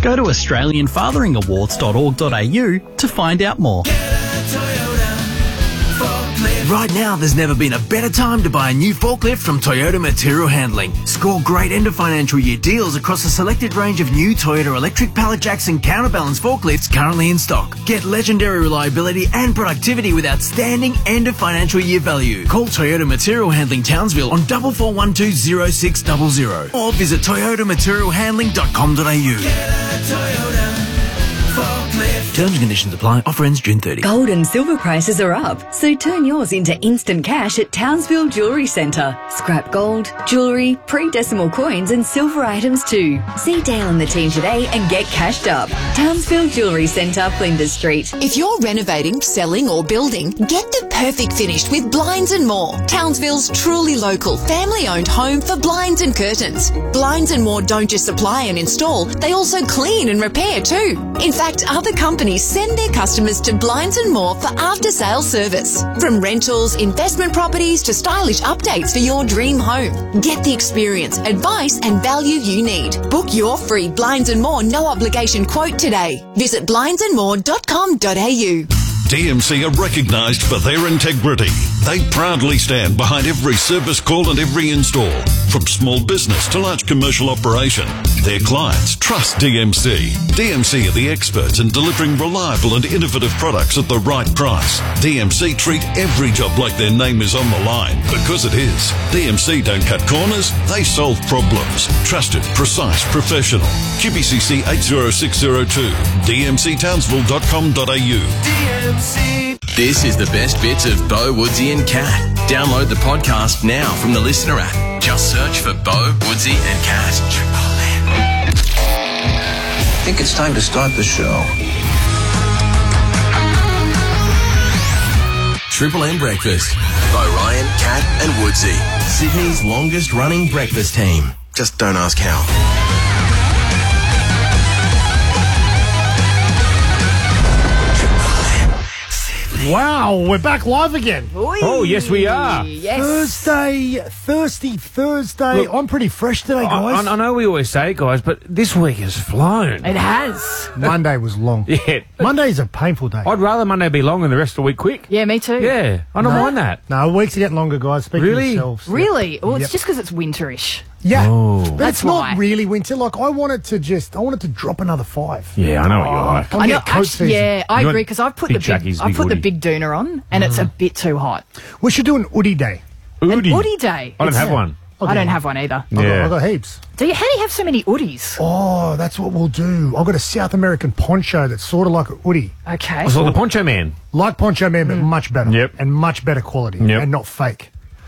Go to australianfatheringawards.org.au to find out more. Right now, there's never been a better time to buy a new forklift from Toyota Material Handling. Score great end of financial year deals across a selected range of new Toyota electric pallet jacks and counterbalance forklifts currently in stock. Get legendary reliability and productivity with outstanding end of financial year value. Call Toyota Material Handling Townsville on 44120600 or visit toyotamaterialhandling.com.au. Terms and conditions apply. Offer ends June 30. Gold and silver prices are up, so turn yours into instant cash at Townsville Jewellery Centre. Scrap gold, jewellery, pre-decimal coins and silver items too. See Dale and the team today and get cashed up. Townsville Jewellery Centre, Flinders Street. If you're renovating, selling or building, get the perfect finish with Blinds and More. Townsville's truly local, family-owned home for blinds and curtains. Blinds and More don't just supply and install, they also clean and repair too. In fact, other companies send their customers to Blinds and More for after-sales service. From rentals, investment properties to stylish updates for your dream home. Get the experience, advice and value you need. Book your free Blinds and More no-obligation quote today. Visit blindsandmore.com.au. DMC are recognised for their integrity. They proudly stand behind every service call and every install. From small business to large commercial operation, their clients trust DMC. DMC are the experts in delivering reliable and innovative products at the right price. DMC treat every job like their name is on the line, because it is. DMC don't cut corners, they solve problems. Trusted, precise, professional. QBCC 80602, dmctownsville.com.au. This is the best bits of Bo, Woodsy and Cat. Download the podcast now from the Listener app. Just search for Bo, Woodsy and Cat. I think it's time to start the show. Triple M Breakfast. Bo Ryan, Cat and Woodsy. Sydney's longest running breakfast team. Just don't ask how. Wow, we're back live again. Oy. Oh, yes, we are. Yes. Thirsty Thursday. Look, I'm pretty fresh today, guys. I know we always say it, guys, but this week has flown. It has. Monday was long. Yeah. Monday's a painful day. I'd rather Monday be long and the rest of the week quick. Yeah, me too. Yeah, I don't mind that. No, weeks are getting longer, guys. Speak for yourselves. Really? Well, it's just because it's winterish. Yeah, but that's it's not really winter. Like, I wanted to drop another 5. Yeah, I know what you're like. I know. Actually, yeah, I agree because I've put the big doona on and it's a bit too hot. We should do an Oodie day. Oodie day. I don't have one. I don't have one either. I've got heaps. How do you have so many Oodies? Oh, that's what we'll do. I've got a South American poncho that's sort of like an Oodie. Okay. It's like the Poncho Man. Like Poncho Man, but much better. Yep. And much better quality. Yep. And not fake.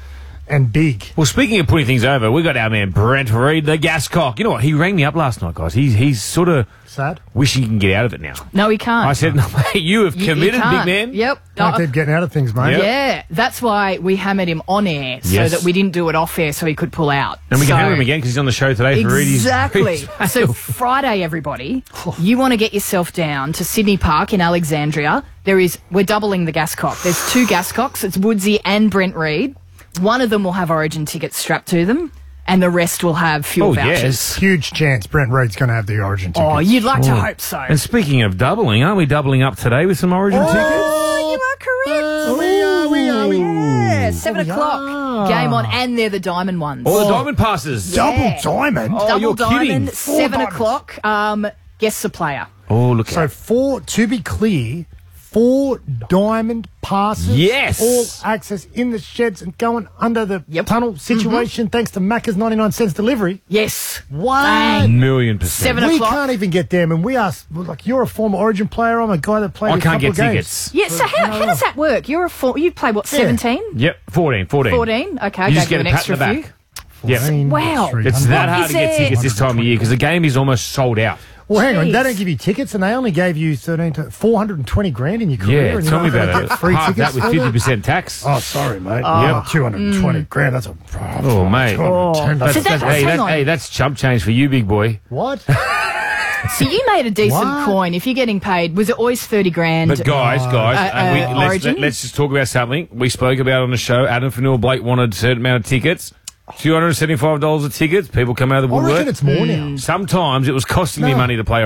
And big. Well, speaking of putting things over, we got our man Brent Reid, the gas cock. You know what? He rang me up last night, guys. He's sort of sad. Wishing he can get out of it now. No, he can't. I said, no, mate, you have committed, big man. Yep. Can't keep getting out of things, mate. Yep. Yeah, that's why we hammered him on air so that we didn't do it off air so he could pull out. And we can hammer him again because he's on the show today. Exactly. So Friday, everybody, you want to get yourself down to Sydney Park in Alexandria. We're doubling the gas cock. There's 2 gas cocks. It's Woodsy and Brent Reid. One of them will have Origin tickets strapped to them, and the rest will have fuel vouchers. Yes. Huge chance Brent Reid's going to have the Origin tickets. Oh, you'd like to hope so. And speaking of doubling, aren't we doubling up today with some Origin tickets? Oh, you are correct. We are. Yeah, 7 o'clock. Game on, and they're the diamond ones. Oh, the diamond passes. Double diamond? Oh, Double you're diamond, kidding. 7 o'clock. Guess the player. Oh, look So 4, to be clear, 4 diamond passes. Yes. All access in the sheds and going under the tunnel situation thanks to Macca's 99 cents delivery. Yes. What? 1,000,000%. 7 We o'clock. can't even get them, and we're you're a former Origin player. I'm a guy that played I a can't couple get of games. tickets. Yeah, so how does that work? You play, what, 17? Yep, 14. 14? Okay, I You gave just get you a an pat in extra the few. back. Yep. Wow. It's that hard to get it? tickets this time of year because the game is almost sold out. Well, hang on, they Jeez. don't give you tickets, and they only gave you 420 grand in your career. Yeah, and tell me you're not about gonna it. get free Half tickets that with for that? 50% tax. Oh, sorry, mate. Yep. 220 grand. That's a. Oh, mate. $210. That's chump change for you, big boy. What? So you made a decent coin. If you're getting paid, was it always 30 grand? But guys, Origin? let's just talk about something we spoke about on the show. Adam Fanua Blake wanted a certain amount of tickets. $275 a ticket. People come out of the I woodwork. reckon it's more now. Sometimes it was costing me money to play